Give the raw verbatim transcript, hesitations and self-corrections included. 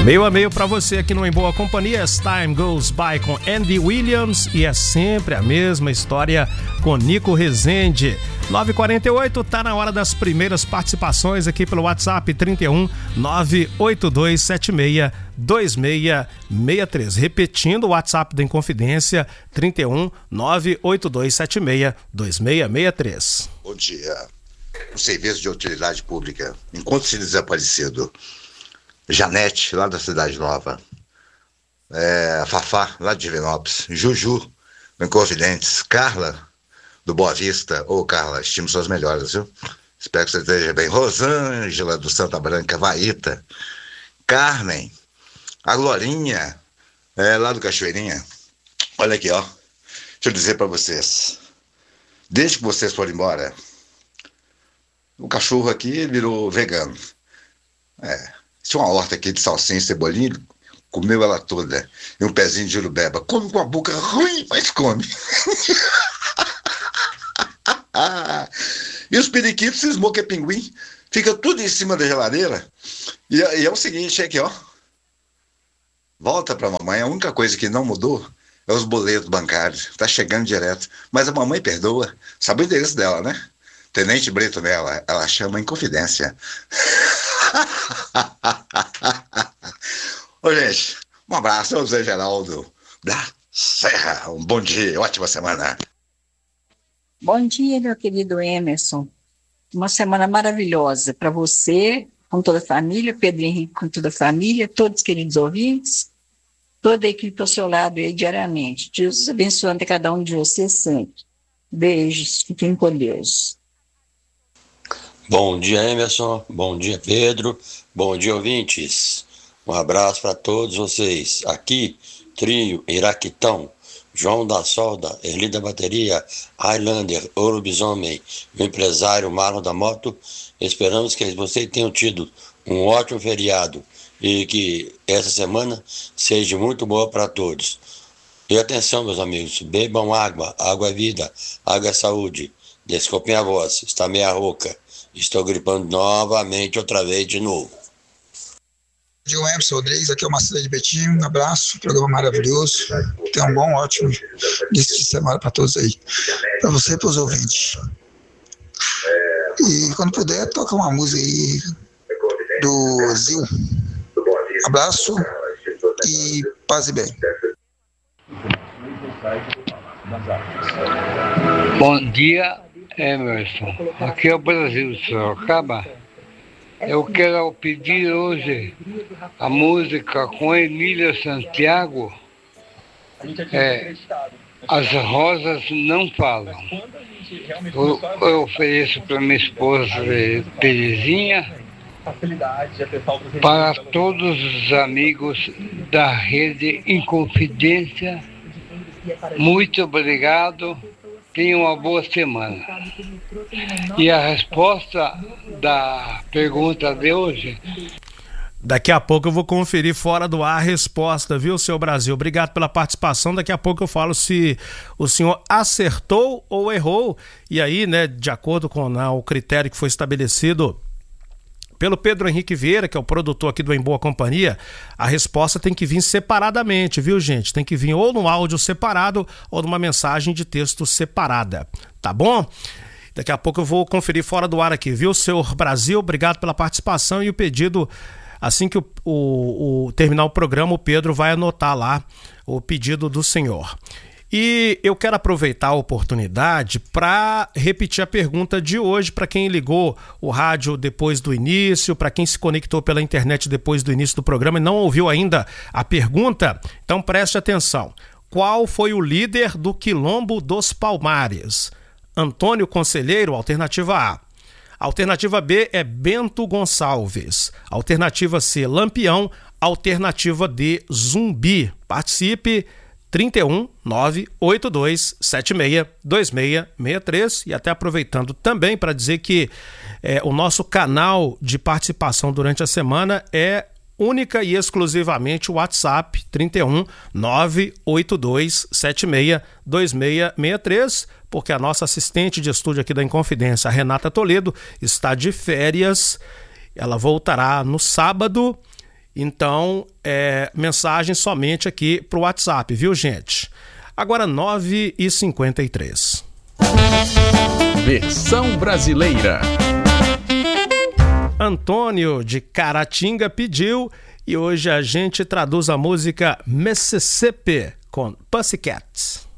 Meio a meio para você aqui no Em Boa Companhia. As Time Goes By com Andy Williams e é sempre a mesma história com Nico Rezende. nove e quarenta e oito, tá na hora das primeiras participações aqui pelo WhatsApp trinta e um, nove oito dois sete seis, dois seis seis três. Repetindo, o WhatsApp da Inconfidência trinta e um, nove oito dois sete seis, dois seis seis três. Bom dia. O serviço de utilidade pública, enquanto-se desaparecido. Janete, lá da Cidade Nova. É, Fafá, lá de Divinópolis. Juju, do Inconfidentes. Carla, do Boa Vista. Ô, Carla, estimo suas melhoras, viu? Espero que você esteja bem. Rosângela, do Santa Branca. Vaíta. Carmen. A Glorinha, é, lá do Cachoeirinha. Olha aqui, ó. Deixa eu dizer pra vocês. Desde que vocês foram embora, o cachorro aqui virou vegano. É. Tinha uma horta aqui de salsinha e cebolinha, comeu ela toda. E um pezinho de jurubeba. Come com a boca ruim, mas come. E os periquitos cismou que é pinguim. Fica tudo em cima da geladeira. E, e é o seguinte, é aqui, ó. Volta pra mamãe. A única coisa que não mudou é os boletos bancários. Tá chegando direto. Mas a mamãe perdoa. Sabe o endereço dela, né? Tenente Brito nela. Ela chama Inconfidência. Ô, gente, um abraço ao Zé Geraldo da Serra. Um bom dia, ótima semana. Bom dia, meu querido Emerson. Uma semana maravilhosa para você, com toda a família, Pedro Henrique com toda a família, todos os queridos ouvintes, toda a equipe ao seu lado aí diariamente. Deus abençoando a cada um de vocês sempre. Beijos, fiquem com Deus. Bom dia, Emerson. Bom dia, Pedro. Bom dia, ouvintes. Um abraço para todos vocês. Aqui, Trio, Iraquitão, João da Solda, Erli da Bateria, Highlander, o Lobisomem, o empresário Marlon da Moto. Esperamos que vocês tenham tido um ótimo feriado e que essa semana seja muito boa para todos. E atenção, meus amigos, bebam água. Água é vida, água é saúde. Desculpem a voz, está meia rouca. Estou gripando novamente, outra vez, de novo. Bom dia, Emerson Rodrigues, aqui é o Marcelo de Betinho, um abraço, programa maravilhoso, tenha um bom, ótimo início de semana para todos aí, para você e para os ouvintes. E quando puder, toca uma música aí do Zil. Abraço e paz e bem. Bom dia, Emerson. Aqui é o Brasil de Sorocaba. Eu quero pedir hoje a música com Emília Santiago. É, As Rosas Não Falam. Eu, eu ofereço para minha esposa Terezinha, para todos os amigos da rede Inconfidência. Muito obrigado. Tenha uma boa semana. E a resposta da pergunta de hoje... Daqui a pouco eu vou conferir fora do ar a resposta, viu, seu Brasil? Obrigado pela participação. Daqui a pouco eu falo se o senhor acertou ou errou. E aí, né, de acordo com né, o critério que foi estabelecido pelo Pedro Henrique Vieira, que é o produtor aqui do Em Boa Companhia, a resposta tem que vir separadamente, viu, gente? Tem que vir ou num áudio separado ou numa mensagem de texto separada, tá bom? Daqui a pouco eu vou conferir fora do ar aqui, viu, senhor Brasil? Obrigado pela participação e o pedido, assim que o, o, o terminar o programa, o Pedro vai anotar lá o pedido do senhor. E eu quero aproveitar a oportunidade para repetir a pergunta de hoje para quem ligou o rádio depois do início, para quem se conectou pela internet depois do início do programa e não ouviu ainda a pergunta. Então preste atenção. Qual foi o líder do Quilombo dos Palmares? Antônio Conselheiro, alternativa A. Alternativa B é Bento Gonçalves. Alternativa C, Lampião. Alternativa D, Zumbi. Participe. trinta e um, nove oito dois sete seis, dois seis seis três. E até aproveitando também para dizer que é, o nosso canal de participação durante a semana é única e exclusivamente o WhatsApp trinta e um, nove oito dois sete seis, dois seis seis três, porque a nossa assistente de estúdio aqui da Inconfidência, a Renata Toledo, está de férias. Ela voltará no sábado. Então, é, mensagem somente aqui pro WhatsApp, viu, gente? Agora nove e cinquenta e três. Versão brasileira. Antônio de Caratinga pediu e hoje a gente traduz a música Mississippi com Pussycats.